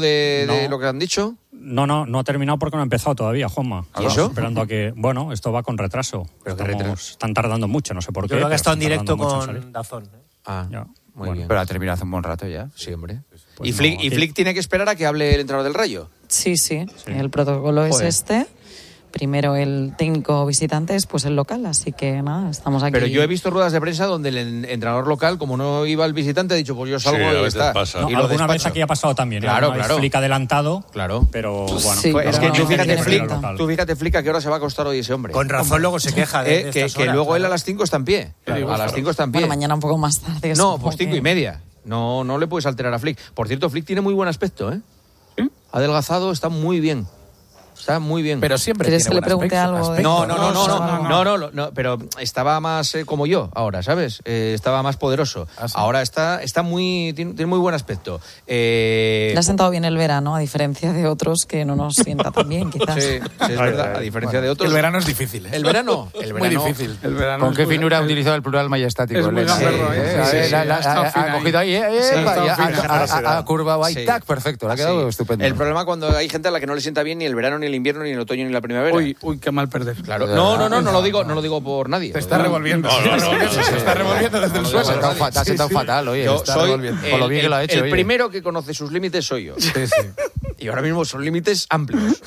de lo que han dicho? No ha terminado porque no ha empezado todavía, Juanma. ¿Y eso? Esperando a que... Bueno, esto va con retraso. Pero están tardando mucho, no sé por qué. Yo creo que ha estado en pero directo están tardando mucho en con Dazón. Ya. Muy bien. Pero ha terminado hace un buen rato ya. Sí, hombre. Pues ¿Y Flick tiene que esperar a que hable el entrenador del Rayo? Sí. El protocolo es este. Primero el técnico visitante, después el local, así que nada, estamos aquí. Pero yo he visto ruedas de prensa donde el entrenador local, como no iba el visitante, ha dicho, pues yo salgo y está. No, y alguna vez aquí ha pasado también. Claro. Flick adelantado. Claro. Pero bueno. Sí, es que tú fíjate, Flick, a qué hora se va a acostar hoy ese hombre. Con razón luego se queja de estas que horas, luego él claro. a las 5 está en pie. Claro, a las 5 está en pie. Bueno, mañana un poco más tarde. No, pues 5:30. No le puedes alterar a Flick. Por cierto, Flick tiene muy buen aspecto, ¿eh? Ha adelgazado, está muy bien. Está muy bien. Pero siempre ¿Quieres tiene que le pregunte algo? No, pero estaba más como yo ahora, ¿sabes? Estaba más poderoso. ¿Ah, sí? Ahora está tiene muy buen aspecto. Le ha sentado bien el verano, a diferencia de otros que no nos sienta tan bien, quizás. Sí, es verdad, a diferencia de otros. El verano es difícil, ¿eh? El verano muy difícil. ¿Con qué finura ha utilizado el plural majestático? Es muy gamberro, ha cogido ahí, ha curvado ahí, tac, perfecto, le ha quedado estupendo. El problema cuando hay gente a la que no le sienta bien ni el verano, ni el invierno, ni el otoño, ni la primavera. Uy, qué mal perder. Claro. No lo digo por nadie. Te está revolviendo. Se está revolviendo desde el suelo. Te has sentado fatal, oye. Yo soy con lo bien que lo ha hecho. El primero que conoce sus límites soy yo. Sí. Y ahora mismo son límites amplios.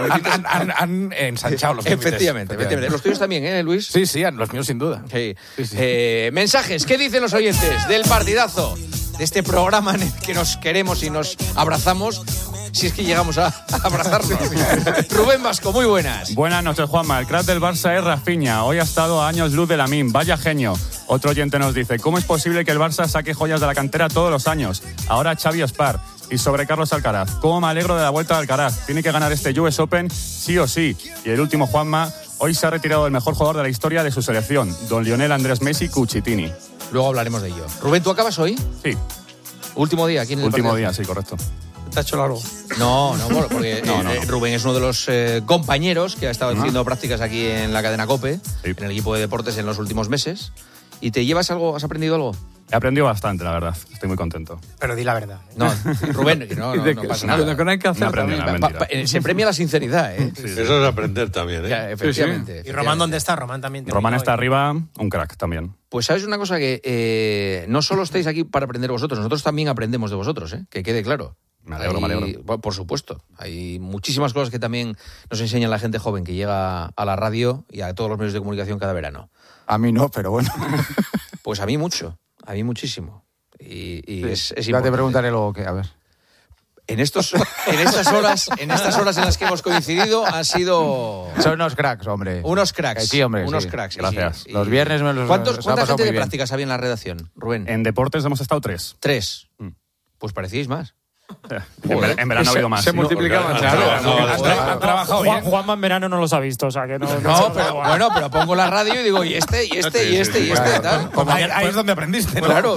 Han ensanchado los límites. Efectivamente. Los tuyos también, ¿eh, Luis? Sí, los míos sin duda. Sí. Mensajes, ¿qué dicen los oyentes del partidazo? De este programa en el que nos queremos y nos abrazamos, si es que llegamos a abrazarnos. Rubén Vasco, muy buenas. Buenas noches, Juanma. El crack del Barça es Rafinha. Hoy ha estado a años luz de Lamine. Vaya genio. Otro oyente nos dice, ¿cómo es posible que el Barça saque joyas de la cantera todos los años? Ahora Xavi Espar. Y sobre Carlos Alcaraz. ¿Cómo me alegro de la vuelta de Alcaraz? Tiene que ganar este US Open sí o sí. Y el último, Juanma, hoy se ha retirado el mejor jugador de la historia de su selección, don Lionel Andrés Messi Cucitini. Luego hablaremos de ello. Rubén, ¿tú acabas hoy? Sí. Último día aquí en el Último partido. día, sí, correcto. ¿Te ha hecho largo? No, porque Rubén es uno de los compañeros que ha estado haciendo prácticas aquí en la cadena COPE, en el equipo de deportes en los últimos meses. ¿Y te llevas algo? ¿Has aprendido algo? He aprendido bastante, la verdad. Estoy muy contento. Pero di la verdad. No, Rubén, que no pasa nada. Lo que no hay que hacer también. Se premia la sinceridad, ¿eh? Sí. Eso es aprender también, ¿eh? Ya, efectivamente. ¿Y Román dónde está? Román también. Román está arriba, un crack también. Pues sabes una cosa, que no solo estáis aquí para aprender vosotros, nosotros también aprendemos de vosotros, ¿eh? Que quede claro. Me alegro. Por supuesto. Hay muchísimas cosas que también nos enseña la gente joven que llega a la radio y a todos los medios de comunicación cada verano. A mí no, pero bueno. Pues a mí mucho, a mí muchísimo. Y sí, es ya importante. te preguntaré luego qué, a ver. En estas horas en las que hemos coincidido han sido... Son unos cracks, hombre. Unos cracks. Sí, hombre. Unos sí. cracks. Gracias. Sí. Los viernes me los ¿Cuánta gente de prácticas había en la redacción, Rubén? En deportes hemos estado 3. 3. Pues parecíais más. En verano ha habido más. Se multiplicaban. Han trabajado bien. Juanma en verano no los ha visto, o sea que no. Pero pongo la radio y digo, y este, tal. Ahí es donde aprendiste, ¿no? Claro.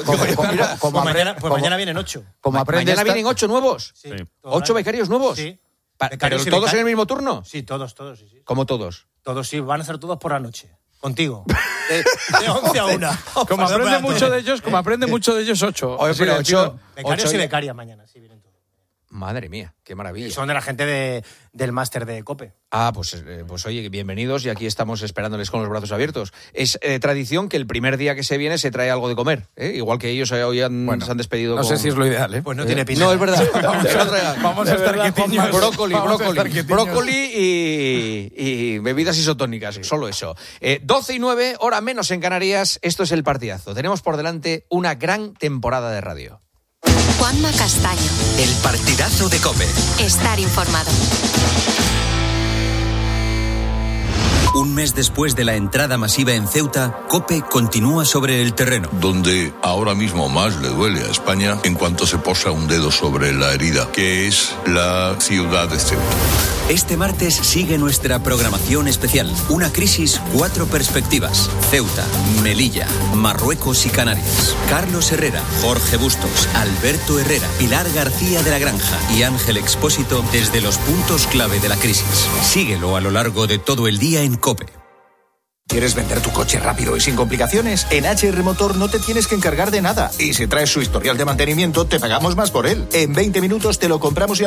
Mañana vienen 8. ¿Mañana vienen 8 nuevos? Sí. 8 becarios nuevos. Sí. ¿Pero todos en el mismo turno? Sí, todos. Sí. ¿Cómo todos? Todos sí, van a ser todos por la noche. Contigo. De 11 a 1. Como aprende mucho de ellos, 8. Oye, pero 8... Becarios y becarias mañana, sí, vienen todos. Madre mía, qué maravilla. Y son de la gente del máster de COPE. Pues oye, bienvenidos y aquí estamos esperándoles con los brazos abiertos. Es tradición que el primer día que se viene se trae algo de comer, ¿eh? Igual que ellos hoy se han despedido No sé si es lo ideal, ¿eh? Pues no tiene pinta. No, es verdad. Vamos a estar quietiños. Brócoli y bebidas isotónicas, solo eso. 12:09, hora menos en Canarias, esto es El Partidazo. Tenemos por delante una gran temporada de radio. Juanma Castaño. El partidazo de COPE. Estar informado. Un mes después de la entrada masiva en Ceuta, COPE continúa sobre el terreno. Donde ahora mismo más le duele a España en cuanto se posa un dedo sobre la herida, que es la ciudad de Ceuta. Este martes sigue nuestra programación especial. Una crisis, 4 perspectivas. Ceuta, Melilla, Marruecos y Canarias. Carlos Herrera, Jorge Bustos, Alberto Herrera, Pilar García de la Granja y Ángel Expósito desde los puntos clave de la crisis. Síguelo a lo largo de todo el día en COPE. ¿Quieres vender tu coche rápido y sin complicaciones? En HR Motor no te tienes que encargar de nada. Y si traes su historial de mantenimiento, te pagamos más por él. En 20 minutos te lo compramos y